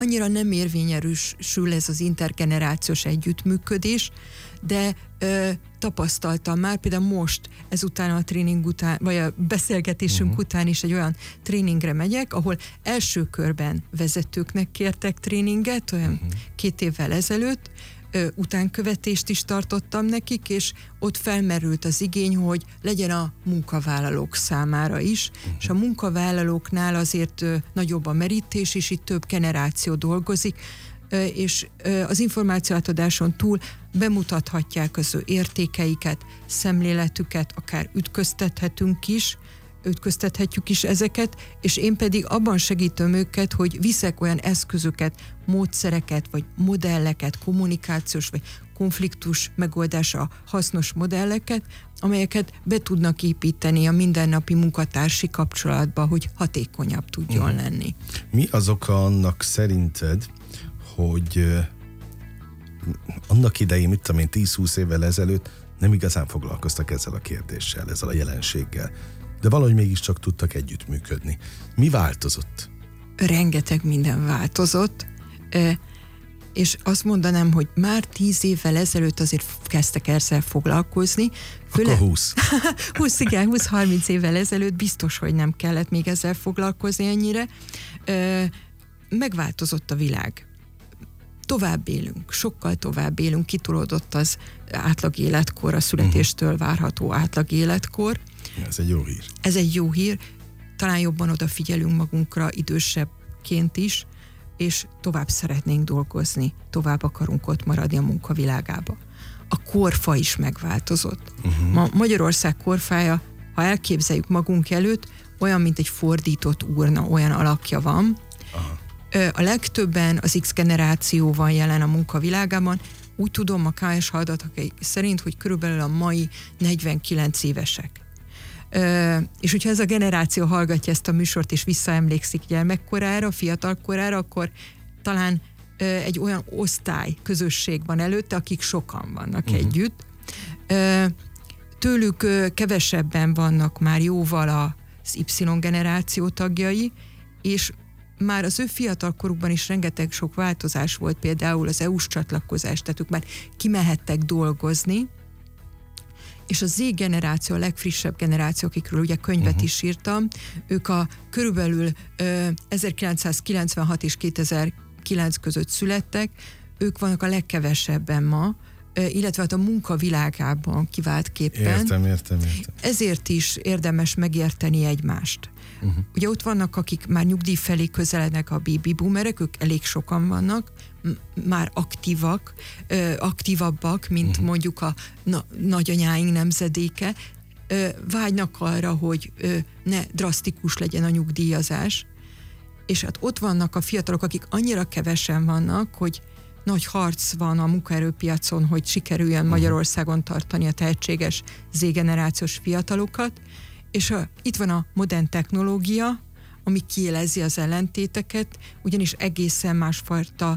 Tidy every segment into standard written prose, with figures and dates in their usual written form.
annyira nem érvényesül ez az intergenerációs együttműködés, de tapasztaltam már, például most ezután a tréning után, vagy a beszélgetésünk után is egy olyan tréningre megyek, ahol első körben vezetőknek kértek tréninget, olyan 2 évvel ezelőtt, utánkövetést is tartottam nekik, és ott felmerült az igény, hogy legyen a munkavállalók számára is, és a munkavállalóknál azért nagyobb a merítés, és itt több generáció dolgozik, és az információátadáson túl bemutathatják az ő értékeiket, szemléletüket, akár ütköztethetjük is ezeket, és én pedig abban segítem őket, hogy viszek olyan eszközöket, módszereket, vagy modelleket, kommunikációs, vagy konfliktus megoldása hasznos modelleket, amelyeket be tudnak építeni a mindennapi munkatársi kapcsolatba, hogy hatékonyabb tudjon lenni. Mi az oka annak szerinted, hogy annak idején, 10-20 évvel ezelőtt nem igazán foglalkoztak ezzel a kérdéssel, ezzel a jelenséggel, de valahogy mégiscsak tudtak együttműködni. Mi változott? Rengeteg minden változott, és azt mondanám, hogy már 10 évvel ezelőtt azért kezdtek ezzel foglalkozni. Akkor 20. 20-30 évvel ezelőtt biztos, hogy nem kellett még ezzel foglalkozni ennyire. Megváltozott a világ. Tovább élünk, sokkal tovább élünk, kitolódott az átlag életkor, a születéstől várható átlag életkor. Ez egy jó hír. Ez egy jó hír. Talán jobban odafigyelünk magunkra idősebbként is, és tovább szeretnénk dolgozni, tovább akarunk ott maradni a munkavilágába. A korfa is megváltozott. Ma Magyarország korfája, ha elképzeljük magunk előtt, olyan, mint egy fordított urna, olyan alakja van. Aha. A legtöbben az X generáció van jelen a munkavilágában. Úgy tudom a KS adatok szerint, hogy körülbelül a mai 49 évesek. És hogyha ez a generáció hallgatja ezt a műsort, és visszaemlékszik gyermekkorára, fiatalkorára, akkor talán egy olyan osztály, közösség van előtte, akik sokan vannak együtt. Tőlük kevesebben vannak már jóval az Y generáció tagjai, és már az ő fiatalkorukban is rengeteg sok változás volt, például az EU-s csatlakozás, tehát ők már kimehettek dolgozni, és a Z generáció, a legfrissebb generáció, akikről ugye könyvet is írtam, ők körülbelül 1996 és 2009 között születtek, ők vannak a legkevesebben ma, illetve hát a munkavilágában kiváltképpen. Értem. Ezért is érdemes megérteni egymást. Ugye ott vannak, akik már nyugdíj felé közelednek, a baby boomerek, ők elég sokan vannak, már aktívabbak, mint mondjuk a nagyanyáink nemzedéke, vágynak arra, hogy ne drasztikus legyen a nyugdíjazás, és hát ott vannak a fiatalok, akik annyira kevesen vannak, hogy nagy harc van a munkaerőpiacon, hogy sikerüljön Magyarországon tartani a tehetséges Z-generációs fiatalokat, és itt van a modern technológia, ami kiélezi az ellentéteket, ugyanis egészen másfajta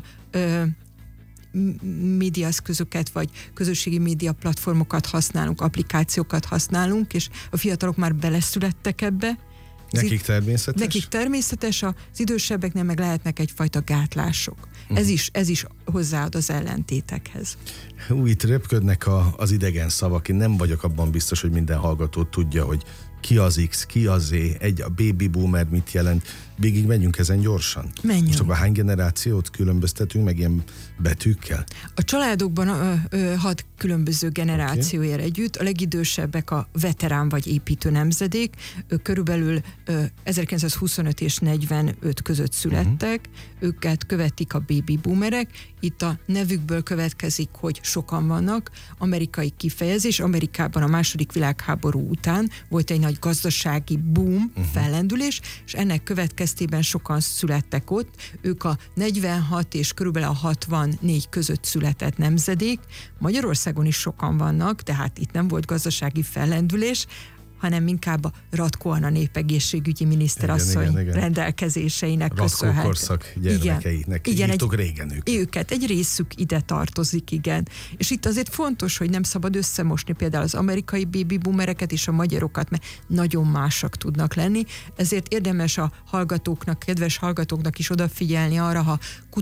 médiaeszközöket, vagy közösségi média platformokat használunk, applikációkat használunk, és a fiatalok már beleszülettek ebbe. Nekik természetes? Nekik természetes, az idősebbeknél meg lehetnek egyfajta gátlások. Ez is hozzáad az ellentétekhez. Itt röpködnek az idegen szavak, én nem vagyok abban biztos, hogy minden hallgató tudja, hogy ki az X, ki az Z, a baby boomer mit jelent. Végig menjünk ezen gyorsan. Menjünk. Most akkor hány generációt különböztetünk meg ilyen betűkkel? A családokban 6 különböző generáció ér együtt. A legidősebbek a veterán vagy építő nemzedék. Ők körülbelül 1925 és 45 között születtek. Őket követik a baby boomerek. Itt a nevükből következik, hogy sokan vannak. Amerikai kifejezés. Amerikában a II. Világháború után volt egy nagy gazdasági boom, fellendülés, és ennek következtében sokan születtek ott. Ők a 46 és körülbelül a 64 között született nemzedék. Magyarországon is sokan vannak, tehát itt nem volt gazdasági fellendülés, hanem inkább a Ratko Anna népegészségügyi miniszterasszony rendelkezéseinek köszönhető. Ratko korszak gyermekeinek hívtuk régen őket. Egy részük ide tartozik, igen. És itt azért fontos, hogy nem szabad összemosni például az amerikai baby boomereket és a magyarokat, mert nagyon másak tudnak lenni. Ezért érdemes a hallgatóknak, kedves hallgatóknak is odafigyelni arra, ha